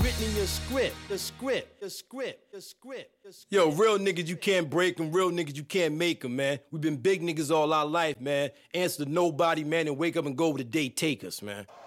written in your script. The script. Yo, real niggas you can't break them, real niggas you can't make them, man. We've been big niggas all our life, man. Answer to nobody, man, and wake up and go where the day take us, man.